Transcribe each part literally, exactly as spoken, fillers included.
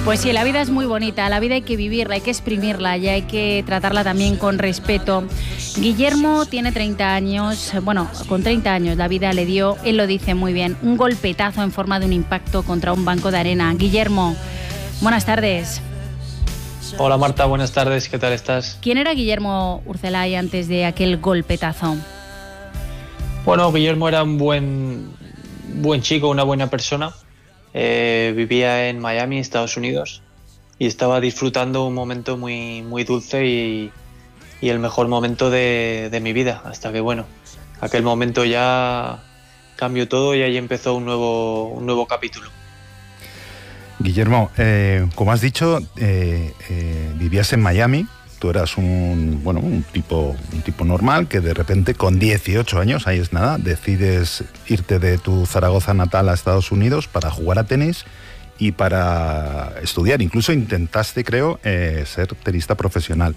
Pues sí, la vida es muy bonita, la vida hay que vivirla, hay que exprimirla y hay que tratarla también con respeto. Guillermo tiene treinta años, bueno, con treinta años la vida le dio, él lo dice muy bien, un golpetazo en forma de un impacto contra un banco de arena. Guillermo, buenas tardes. Hola Marta, buenas tardes, ¿qué tal estás? ¿Quién era Guillermo Urcelay antes de aquel golpetazo? Bueno, Guillermo era un buen, buen chico, una buena persona. Eh, vivía en Miami, Estados Unidos, y estaba disfrutando un momento muy, muy dulce y, y el mejor momento de, de mi vida, hasta que bueno, aquel momento ya cambió todo y ahí empezó un nuevo, un nuevo capítulo. Guillermo, eh, como has dicho, eh, eh, vivías en Miami. Tú eras un, bueno, un tipo, un tipo normal que de repente con dieciocho años, ahí es nada, decides irte de tu Zaragoza natal a Estados Unidos para jugar a tenis y para estudiar. Incluso intentaste, creo, eh, ser tenista profesional.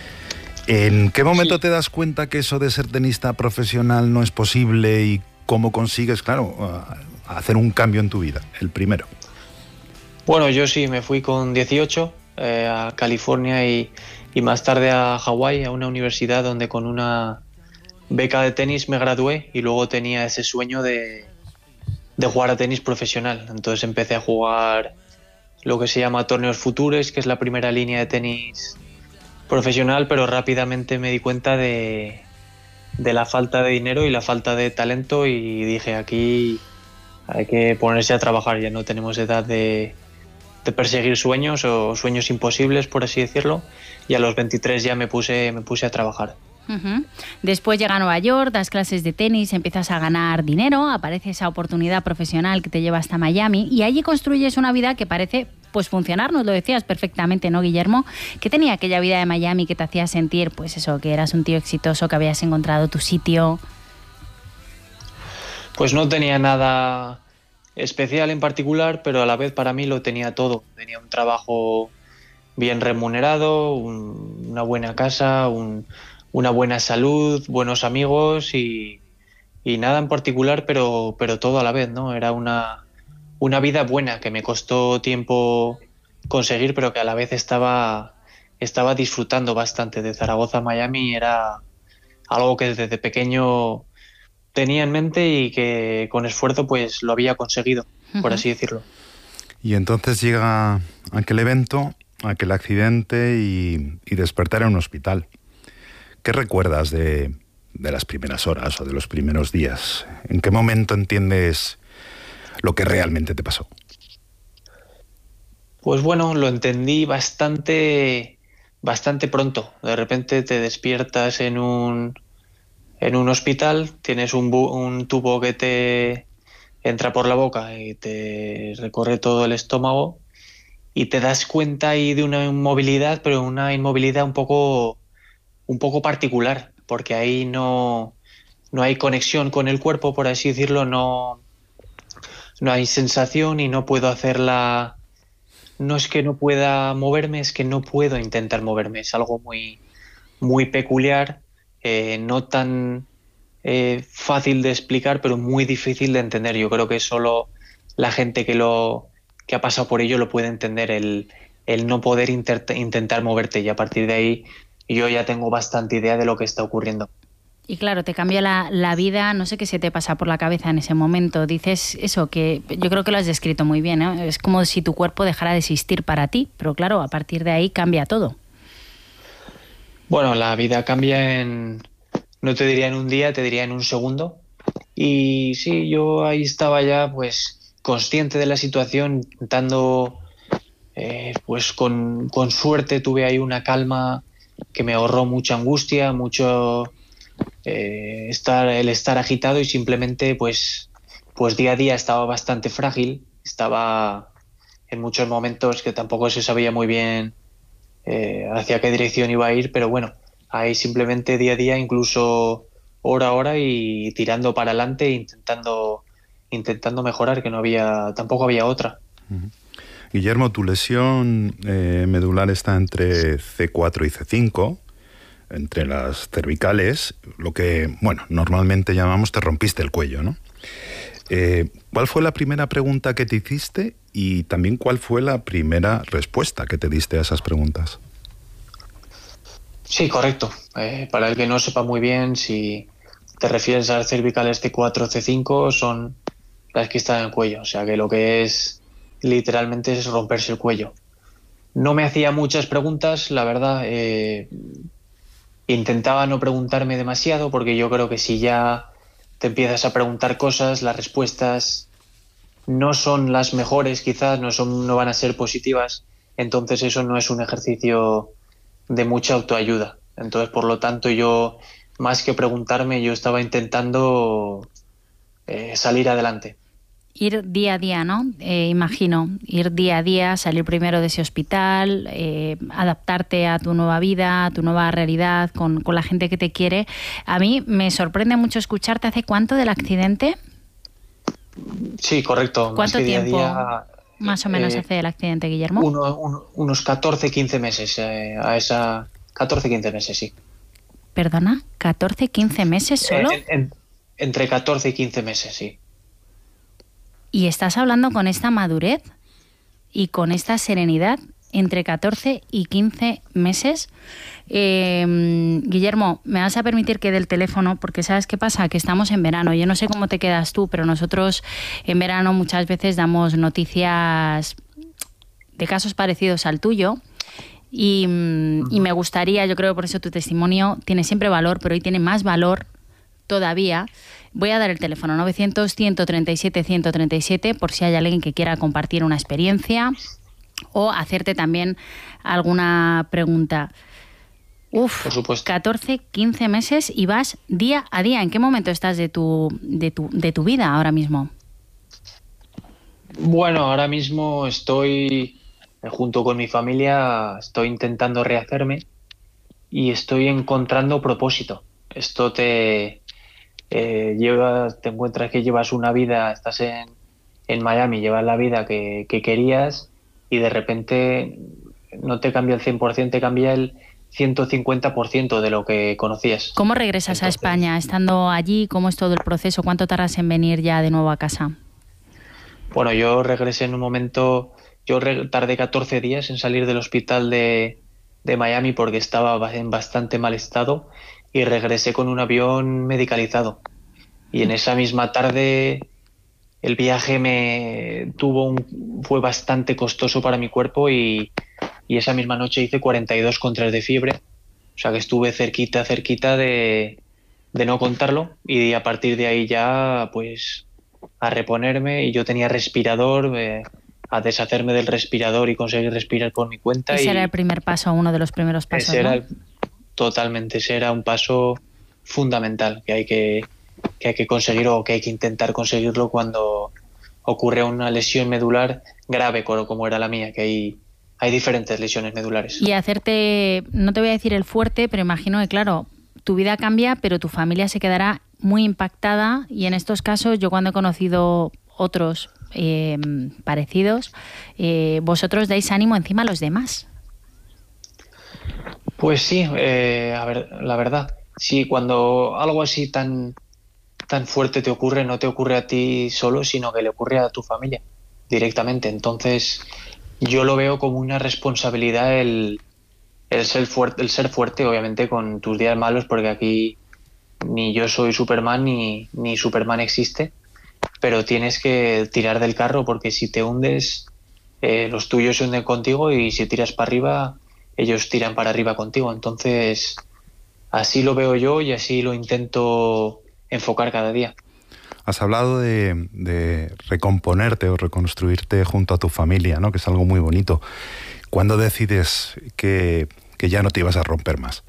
¿En qué momento sí. te das cuenta que eso de ser tenista profesional no es posible y cómo consigues, claro, hacer un cambio en tu vida? El primero. Bueno, yo sí, me fui con dieciocho eh, a California y... y más tarde a Hawái, a una universidad donde con una beca de tenis me gradué y luego tenía ese sueño de, de jugar a tenis profesional. Entonces empecé a jugar lo que se llama torneos futures, que es la primera línea de tenis profesional, pero rápidamente me di cuenta de, de la falta de dinero y la falta de talento y dije, aquí hay que ponerse a trabajar, ya no tenemos edad de... de perseguir sueños o sueños imposibles, por así decirlo, y a los veintitrés ya me puse, me puse a trabajar. Uh-huh. Después llega a Nueva York, das clases de tenis, empiezas a ganar dinero, aparece esa oportunidad profesional que te lleva hasta Miami y allí construyes una vida que parece pues funcionar, nos lo decías perfectamente, ¿no, Guillermo? ¿Qué tenía aquella vida de Miami que te hacía sentir, pues eso, que eras un tío exitoso, que habías encontrado tu sitio? Pues no tenía nada especial en particular, pero a la vez para mí lo tenía todo. Tenía un trabajo bien remunerado, un, una buena casa, un, una buena salud, buenos amigos y, y nada en particular, pero, pero todo a la vez, ¿no? Era una, una vida buena que me costó tiempo conseguir, pero que a la vez estaba, estaba disfrutando bastante. De Zaragoza a Miami era algo que desde pequeño tenía en mente y que con esfuerzo pues lo había conseguido, uh-huh. por así decirlo. Y entonces llega aquel evento, aquel accidente y, y despertar en un hospital. ¿Qué recuerdas de, de las primeras horas o de los primeros días? ¿En qué momento entiendes lo que realmente te pasó? Pues bueno, lo entendí bastante, bastante pronto. De repente te despiertas en un... En un hospital tienes un, bu- un tubo que te entra por la boca y te recorre todo el estómago y te das cuenta ahí de una inmovilidad, pero una inmovilidad un poco, un poco particular, porque ahí no, no hay conexión con el cuerpo, por así decirlo, no, no hay sensación y no puedo hacerla. No es que no pueda moverme, es que no puedo intentar moverme. Es algo muy, muy peculiar. Eh, no tan eh, fácil de explicar, pero muy difícil de entender. Yo creo que solo la gente que lo que ha pasado por ello lo puede entender, el, el no poder inter- intentar moverte, y a partir de ahí yo ya tengo bastante idea de lo que está ocurriendo. Y claro, te cambia la, la vida, no sé qué se te pasa por la cabeza en ese momento. Dices eso, que yo creo que lo has descrito muy bien, ¿eh? Es como si tu cuerpo dejara de existir para ti, pero claro, a partir de ahí cambia todo. Bueno, la vida cambia en, no te diría en un día, te diría en un segundo. Y sí, yo ahí estaba ya pues consciente de la situación, intentando, eh, pues con, con suerte tuve ahí una calma que me ahorró mucha angustia, mucho eh, estar, el estar agitado y simplemente pues, pues día a día estaba bastante frágil, estaba en muchos momentos que tampoco se sabía muy bien Eh, hacia qué dirección iba a ir, pero bueno, ahí simplemente día a día, incluso hora a hora y tirando para adelante, intentando, intentando mejorar, que no había, tampoco había otra. Uh-huh. Guillermo, tu lesión eh, medular está entre ce cuatro y ce cinco, entre las cervicales, lo que, bueno, normalmente llamamos te rompiste el cuello, ¿no? Eh, ¿Cuál fue la primera pregunta que te hiciste y también cuál fue la primera respuesta que te diste a esas preguntas? Sí, correcto. Eh, para el que no sepa muy bien, si te refieres al cervicales C cuatro, C cinco, son las que están en el cuello. O sea que lo que es literalmente es romperse el cuello. No me hacía muchas preguntas, la verdad. Eh, intentaba no preguntarme demasiado porque yo creo que si ya te empiezas a preguntar cosas, las respuestas no son las mejores, quizás no son, no van a ser positivas. Entonces eso no es un ejercicio de mucha autoayuda. Entonces, por lo tanto, yo, más que preguntarme, yo estaba intentando eh, salir adelante. Ir día a día, ¿no? Eh, imagino, ir día a día, salir primero de ese hospital, eh, adaptarte a tu nueva vida, a tu nueva realidad, con, con la gente que te quiere. A mí me sorprende mucho escucharte. ¿Hace cuánto del accidente? Sí, correcto. ¿Cuánto más que tiempo día a día, más o menos eh, hace el accidente, Guillermo? Uno, un, unos catorce, quince meses, eh, a esa catorce, quince meses, sí. ¿Perdona? ¿catorce, quince meses solo? En, en, entre catorce y quince meses, sí. Y estás hablando con esta madurez y con esta serenidad entre catorce y quince meses. Eh, Guillermo, me vas a permitir que dé el teléfono porque ¿sabes qué pasa? Que estamos en verano. Yo no sé cómo te quedas tú, pero nosotros en verano muchas veces damos noticias de casos parecidos al tuyo. Y, y me gustaría, yo creo que por eso tu testimonio tiene siempre valor, pero hoy tiene más valor todavía. Voy a dar el teléfono novecientos, ciento treinta y siete, ciento treinta y siete por si hay alguien que quiera compartir una experiencia o hacerte también alguna pregunta. Uf, por supuesto. catorce, quince meses y vas día a día. ¿En qué momento estás de tu, de tu, de tu vida ahora mismo? Bueno, ahora mismo estoy, junto con mi familia, estoy intentando rehacerme y estoy encontrando propósito. Esto te... Eh, llevas, te encuentras que llevas una vida, estás en, en Miami, llevas la vida que, que querías y de repente no te cambia el cien por ciento, te cambia el ciento cincuenta por ciento de lo que conocías. ¿Cómo regresas Entonces, a España? Estando allí, ¿cómo es todo el proceso? ¿Cuánto tardas en venir ya de nuevo a casa? Bueno, yo regresé en un momento, yo tardé catorce días en salir del hospital de, de Miami porque estaba en bastante mal estado. Y regresé con un avión medicalizado. Y en esa misma tarde el viaje me tuvo un, fue bastante costoso para mi cuerpo y, y esa misma noche hice cuarenta y dos coma tres de fiebre. O sea que estuve cerquita, cerquita de, de no contarlo. Y a partir de ahí ya pues a reponerme. Y yo tenía respirador, eh, a deshacerme del respirador y conseguir respirar por mi cuenta. Ese y era el primer paso, uno de los primeros pasos, ese ¿no? era el, Totalmente, ese era un paso fundamental que hay que, que hay que conseguir o que hay que intentar conseguirlo cuando ocurre una lesión medular grave como era la mía, que hay, hay diferentes lesiones medulares. Y hacerte, no te voy a decir el fuerte, pero imagino que claro, tu vida cambia, pero tu familia se quedará muy impactada y en estos casos yo cuando he conocido otros eh, parecidos, eh, vosotros dais ánimo encima a los demás. Pues sí, eh, a ver, la verdad, sí, cuando algo así tan, tan fuerte te ocurre, no te ocurre a ti solo, sino que le ocurre a tu familia directamente. Entonces, yo lo veo como una responsabilidad el, el, ser, fuerte, el ser fuerte, obviamente, con tus días malos, porque aquí ni yo soy Superman ni, ni Superman existe, pero tienes que tirar del carro porque si te hundes, eh, los tuyos se hunden contigo y si tiras para arriba, ellos tiran para arriba contigo. Entonces, así lo veo yo y así lo intento enfocar cada día. Has hablado de, de recomponerte o reconstruirte junto a tu familia, ¿no? Que es algo muy bonito. ¿Cuándo decides que, que ya no te ibas a romper más?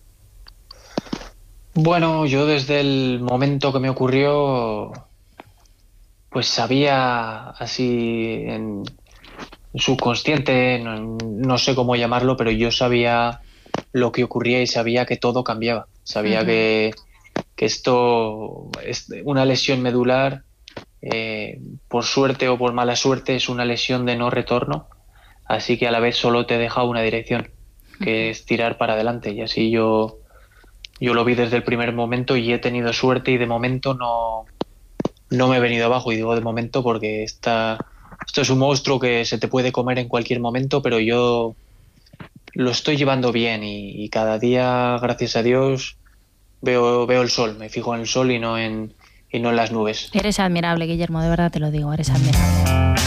Bueno, yo desde el momento que me ocurrió, pues sabía así en subconsciente, no, no sé cómo llamarlo, pero yo sabía lo que ocurría y sabía que todo cambiaba. Sabía uh-huh. que, que esto, es una lesión medular, eh, por suerte o por mala suerte, es una lesión de no retorno, así que a la vez solo te deja una dirección, que uh-huh. es tirar para adelante. Y así yo, yo lo vi desde el primer momento y he tenido suerte y de momento no, no me he venido abajo, y digo de momento porque esta, esto es un monstruo que se te puede comer en cualquier momento, pero yo lo estoy llevando bien y, y cada día, gracias a Dios, veo, veo el sol, me fijo en el sol y no en, y no en las nubes. Eres admirable, Guillermo, de verdad te lo digo, eres admirable.